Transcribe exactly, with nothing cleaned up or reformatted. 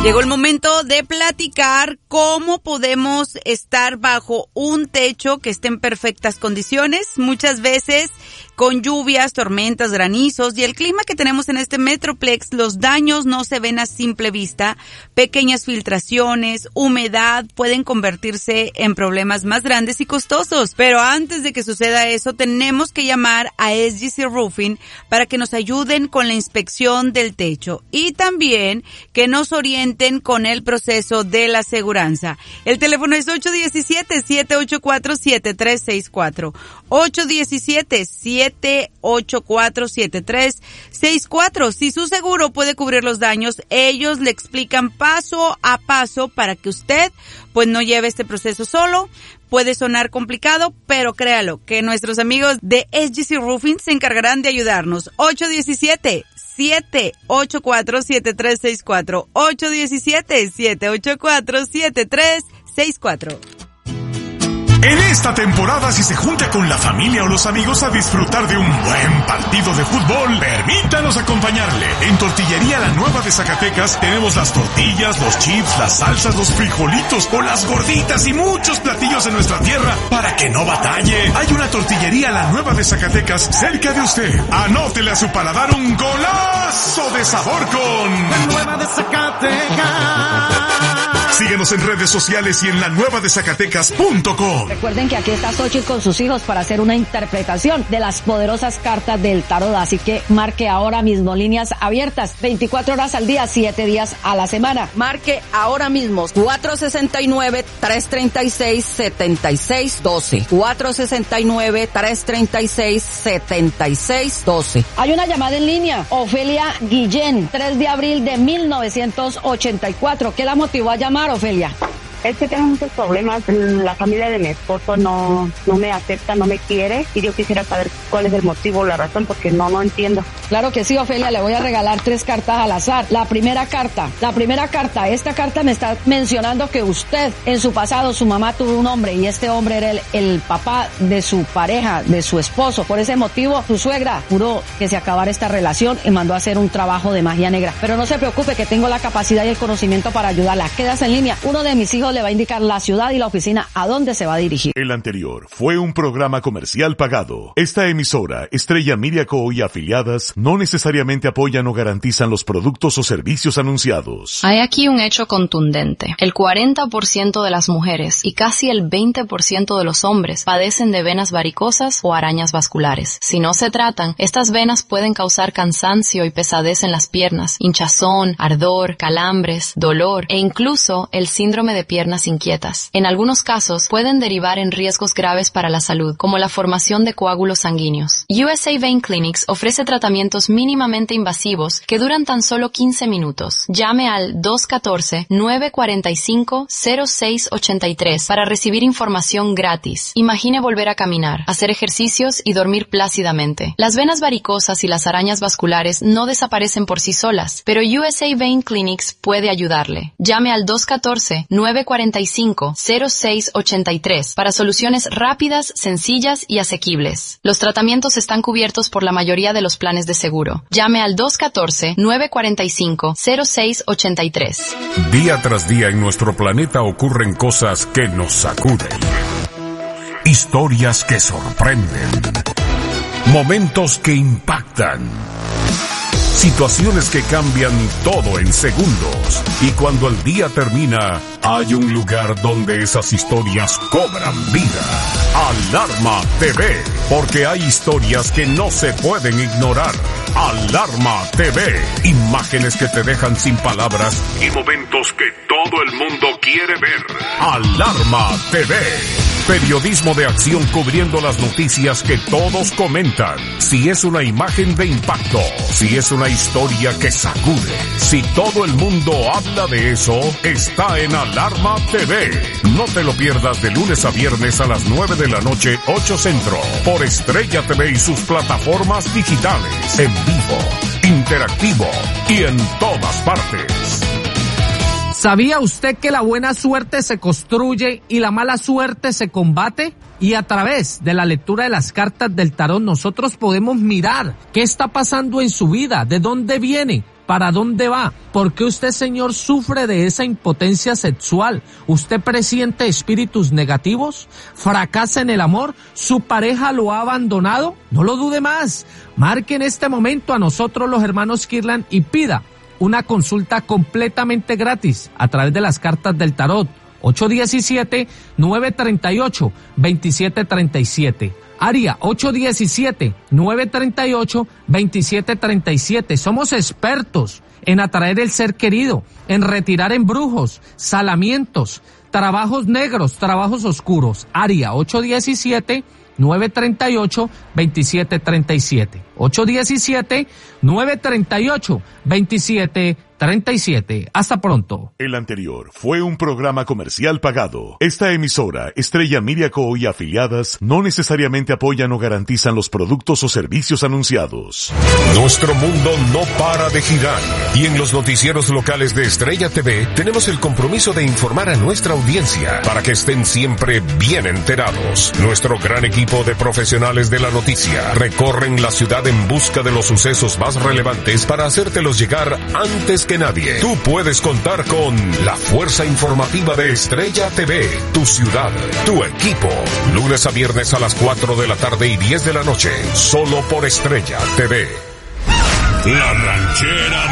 Llegó el momento de platicar cómo podemos estar bajo un techo que esté en perfectas condiciones. Muchas veces con lluvias, tormentas, granizos y el clima que tenemos en este Metroplex, los daños no se ven a simple vista. Pequeñas filtraciones, humedad pueden convertirse en problemas más grandes y costosos. Pero antes de que suceda eso, tenemos que llamar a S G C Roofing para que nos ayuden con la inspección del techo y también que nos orienten con el proceso de la aseguranza. El teléfono es ocho uno siete, siete ocho cuatro, siete tres seis cuatro. ocho uno siete, siete ocho cuatro, siete tres seis cuatro. Si su seguro puede cubrir los daños, ellos le explican paso a paso para que usted pues no lleve este proceso solo. Puede sonar complicado, pero créalo que nuestros amigos de S G C Roofing se encargarán de ayudarnos. ocho uno siete, siete ocho cuatro, siete tres seis cuatro. ocho uno siete, siete ocho cuatro, siete tres seis cuatro. En esta temporada, si se junta con la familia o los amigos a disfrutar de un buen partido de fútbol, permítanos acompañarle. En Tortillería La Nueva de Zacatecas tenemos las tortillas, los chips, las salsas, los frijolitos o las gorditas y muchos platillos de nuestra tierra para que no batalle. Hay una Tortillería La Nueva de Zacatecas cerca de usted. Anótele a su paladar un golazo de sabor con La Nueva de Zacatecas. Síguenos en redes sociales y en la nueva de zacatecas punto com. Recuerden que aquí está Xochitl con sus hijos para hacer una interpretación de las poderosas cartas del tarot, así que marque ahora mismo, líneas abiertas, veinticuatro horas al día, siete días a la semana. Marque ahora mismo, cuatro seis nueve, tres tres seis, siete seis uno dos, cuatro seis nueve, tres tres seis, siete seis uno dos. Hay una llamada en línea, Ofelia Guillén, tres de abril de mil novecientos ochenta y cuatro. ¿Qué la motivó a llamar, Ofelia? Es que tengo muchos problemas, la familia de mi esposo no no me acepta, no me quiere, y yo quisiera saber cuál es el motivo, la razón, porque no, no entiendo. Claro que sí, Ofelia, le voy a regalar tres cartas al azar. La primera carta, la primera carta, esta carta me está mencionando que usted, en su pasado, su mamá tuvo un hombre, y este hombre era el, el papá de su pareja, de su esposo. Por ese motivo, su suegra juró que se acabara esta relación y mandó a hacer un trabajo de magia negra. Pero no se preocupe, que tengo la capacidad y el conocimiento para ayudarla. Quedas en línea, uno de mis hijos le va a indicar la ciudad y la oficina a dónde se va a dirigir. El anterior fue un programa comercial pagado. Esta emisora, Estrella Media Co. y afiliadas, no necesariamente apoyan o garantizan los productos o servicios anunciados. Hay aquí un hecho contundente. El cuarenta por ciento de las mujeres y casi el veinte por ciento de los hombres padecen de venas varicosas o arañas vasculares. Si no se tratan, estas venas pueden causar cansancio y pesadez en las piernas, hinchazón, ardor, calambres, dolor e incluso el síndrome de piernas inquietas. En algunos casos pueden derivar en riesgos graves para la salud, como la formación de coágulos sanguíneos. U S A Vein Clinics ofrece tratamientos mínimamente invasivos que duran tan solo quince minutos. Llame al dos uno cuatro, nueve cuatro cinco, cero seis ocho tres para recibir información gratis. Imagine volver a caminar, hacer ejercicios y dormir plácidamente. Las venas varicosas y las arañas vasculares no desaparecen por sí solas, pero U S A Vein Clinics puede ayudarle. Llame al dos uno cuatro, nueve cuatro cinco, cero seis ocho tres para soluciones rápidas, sencillas y asequibles. Los tratamientos están cubiertos por la mayoría de los planes de seguro. Llame al dos uno cuatro, nueve cuatro cinco, cero seis ocho tres. Día tras día en nuestro planeta ocurren cosas que nos sacuden. Historias que sorprenden. Momentos que impactan. Situaciones que cambian todo en segundos. Y cuando el día termina, hay un lugar donde esas historias cobran vida. Alarma T V. Porque hay historias que no se pueden ignorar. Alarma T V. Imágenes que te dejan sin palabras y momentos que todo el mundo quiere ver. Alarma T V. Periodismo de acción cubriendo las noticias que todos comentan. Si es una imagen de impacto, si es una historia que sacude, si todo el mundo habla de eso, está en Alarma T V. No te lo pierdas de lunes a viernes a las nueve de la noche, ocho Centro, por Estrella T V y sus plataformas digitales, en vivo, interactivo y en todas partes. ¿Sabía usted que la buena suerte se construye y la mala suerte se combate? Y a través de la lectura de las cartas del tarot nosotros podemos mirar qué está pasando en su vida, de dónde viene, ¿Para dónde va? ¿Por qué usted, señor, sufre de esa impotencia sexual? ¿Usted presiente espíritus negativos? ¿Fracasa en el amor? ¿Su pareja lo ha abandonado? No lo dude más. Marque en este momento a nosotros los hermanos Kirlan y pida una consulta completamente gratis a través de las cartas del tarot. ocho uno siete, nueve tres ocho, dos siete tres siete. Área ocho uno siete, nueve tres ocho, dos siete tres siete. Somos expertos en atraer el ser querido, en retirar embrujos, salamientos, trabajos negros, trabajos oscuros. Área ocho uno siete, nueve tres ocho, dos siete tres siete. ocho uno siete, nueve tres ocho, dos siete treinta y siete. Hasta pronto. El anterior fue un programa comercial pagado. Esta emisora, Estrella Media Co. y afiliadas, no necesariamente apoyan o garantizan los productos o servicios anunciados. Nuestro mundo no para de girar. Y en los noticieros locales de Estrella T V tenemos el compromiso de informar a nuestra audiencia para que estén siempre bien enterados. Nuestro gran equipo de profesionales de la noticia recorren la ciudad en busca de los sucesos más relevantes para hacértelos llegar antes que nadie. Tú puedes contar con la fuerza informativa de Estrella T V, tu ciudad, tu equipo. Lunes a viernes a las cuatro de la tarde y diez de la noche, solo por Estrella T V. La ranchera